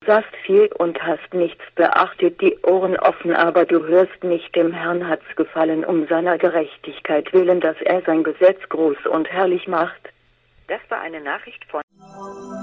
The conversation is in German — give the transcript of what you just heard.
sahst viel und hast nichts beachtet, die Ohren offen, aber du hörst nicht. Dem Herrn hat's gefallen, um seiner Gerechtigkeit willen, dass er sein Gesetz groß und herrlich macht. Das war eine Nachricht von